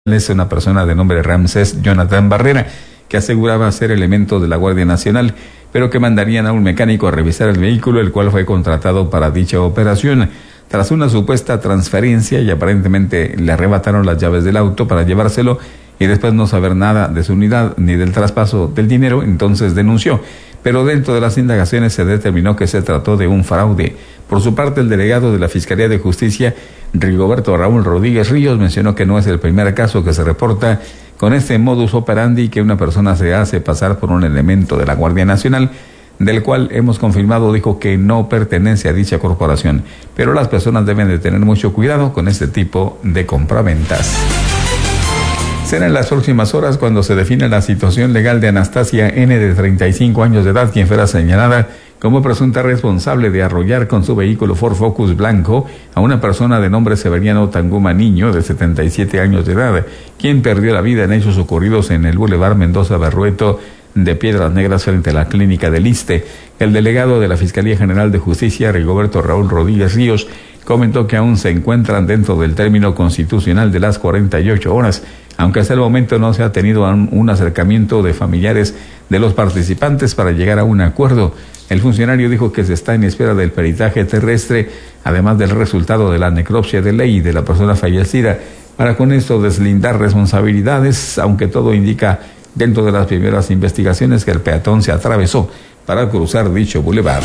Es una persona de nombre Ramsés Jonathan Barrera, que aseguraba ser elemento de la Guardia Nacional, pero que mandarían a un mecánico a revisar el vehículo, el cual fue contratado para dicha operación. Tras una supuesta transferencia y aparentemente le arrebataron las llaves del auto para llevárselo y después no saber nada de su unidad ni del traspaso del dinero, entonces denunció. Pero dentro de las indagaciones se determinó que se trató de un fraude. Por su parte, el delegado de la Fiscalía de Justicia, Rigoberto Raúl Rodríguez Ríos, mencionó que no es el primer caso que se reporta con este modus operandi, que una persona se hace pasar por un elemento de la Guardia Nacional, del cual hemos confirmado, dijo, que no pertenece a dicha corporación. Pero las personas deben de tener mucho cuidado con este tipo de compraventas. Será en las próximas horas cuando se define la situación legal de Anastasia N., de 35 años de edad, quien fuera señalada como presunta responsable de arrollar con su vehículo Ford Focus blanco a una persona de nombre Severiano Tanguma Niño, de 77 años de edad, quien perdió la vida en hechos ocurridos en el Boulevard Mendoza Berrueto de Piedras Negras, frente a la clínica del ISSSTE. El delegado de la Fiscalía General de Justicia, Rigoberto Raúl Rodríguez Ríos, comentó que aún se encuentran dentro del término constitucional de las 48 horas, aunque hasta el momento no se ha tenido un acercamiento de familiares de los participantes para llegar a un acuerdo. El funcionario dijo que se está en espera del peritaje terrestre, además del resultado de la necropsia de ley de la persona fallecida, para con esto deslindar responsabilidades, aunque todo indica dentro de las primeras investigaciones que el peatón se atravesó para cruzar dicho bulevar.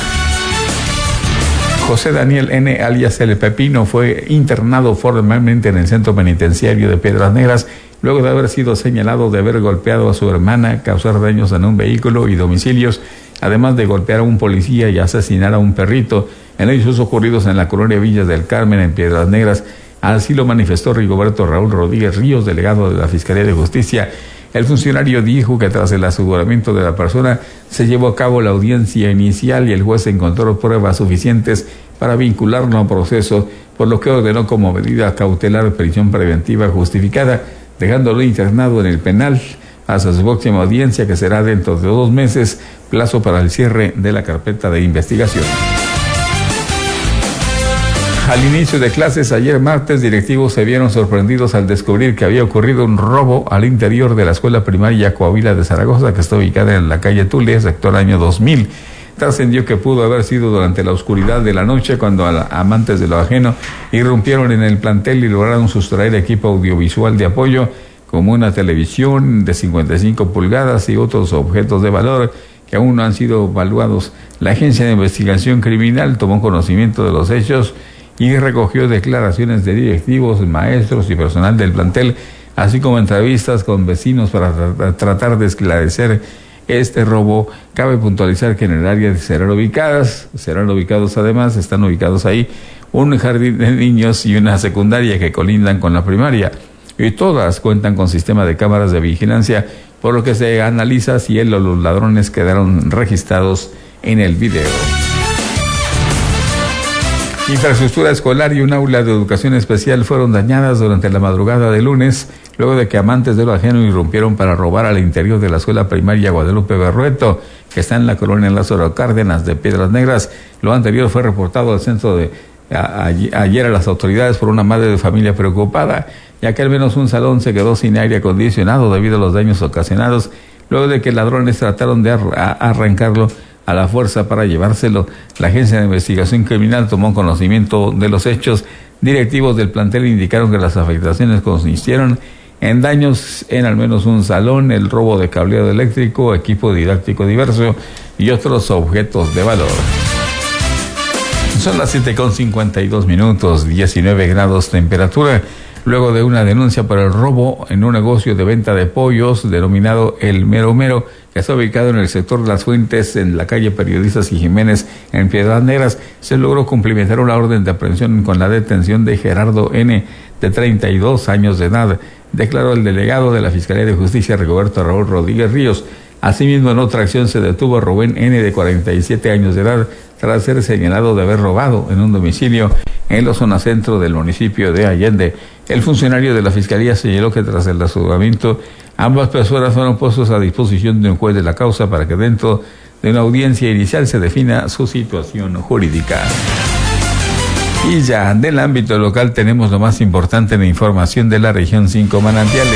José Daniel N., alias El Pepino, fue internado formalmente en el centro penitenciario de Piedras Negras luego de haber sido señalado de haber golpeado a su hermana, causar daños en un vehículo y domicilios, además de golpear a un policía y asesinar a un perrito en hechos ocurridos en la colonia Villas del Carmen, en Piedras Negras. Así lo manifestó Rigoberto Raúl Rodríguez Ríos, delegado de la Fiscalía de Justicia. El funcionario dijo que tras el aseguramiento de la persona se llevó a cabo la audiencia inicial y el juez encontró pruebas suficientes para vincularlo a proceso, por lo que ordenó como medida cautelar prisión preventiva justificada, dejándolo internado en el penal hasta su próxima audiencia, que será dentro de 2 meses, plazo para el cierre de la carpeta de investigación. Al inicio de clases ayer martes, directivos se vieron sorprendidos al descubrir que había ocurrido un robo al interior de la escuela primaria Coahuila de Zaragoza, que está ubicada en la calle Tule, sector año 2000. Trascendió que pudo haber sido durante la oscuridad de la noche, cuando amantes de lo ajeno irrumpieron en el plantel y lograron sustraer equipo audiovisual de apoyo, como una televisión de 55 pulgadas y otros objetos de valor que aún no han sido evaluados. La Agencia de Investigación Criminal tomó conocimiento de los hechos y recogió declaraciones de directivos, maestros y personal del plantel, así como entrevistas con vecinos para tratar de esclarecer este robo. Cabe puntualizar que en el área serán ubicados además, están ubicados ahí un jardín de niños y una secundaria que colindan con la primaria, y todas cuentan con sistema de cámaras de vigilancia, por lo que se analiza si los ladrones quedaron registrados en el video. Infraestructura escolar y un aula de educación especial fueron dañadas durante la madrugada de lunes, luego de que amantes de lo ajeno irrumpieron para robar al interior de la escuela primaria Guadalupe Berrueto, que está en la colonia Lázaro Cárdenas de Piedras Negras. Lo anterior fue reportado al centro ayer a las autoridades por una madre de familia preocupada, ya que al menos un salón se quedó sin aire acondicionado debido a los daños ocasionados, luego de que ladrones trataron de arrancarlo a la fuerza para llevárselo. La Agencia de Investigación Criminal tomó conocimiento de los hechos. Directivos del plantel indicaron que las afectaciones consistieron en daños en al menos un salón, el robo de cableado eléctrico, equipo didáctico diverso y otros objetos de valor. Son las 7:52, 19 grados temperatura. Luego de una denuncia por el robo en un negocio de venta de pollos denominado El Mero Mero, que está ubicado en el sector de Las Fuentes, en la calle Periodistas y Jiménez, en Piedras Negras, se logró cumplimentar una orden de aprehensión con la detención de Gerardo N., de 32 años de edad, declaró el delegado de la Fiscalía de Justicia, Rigoberto Raúl Rodríguez Ríos. Asimismo, en otra acción se detuvo a Rubén N., de 47 años de edad, tras ser señalado de haber robado en un domicilio en la zona centro del municipio de Allende. El funcionario de la Fiscalía señaló que tras el aseguramiento, ambas personas fueron puestos a disposición de un juez de la causa para que dentro de una audiencia inicial se defina su situación jurídica. Y ya del ámbito local tenemos lo más importante en la información de la región 5 Manantiales.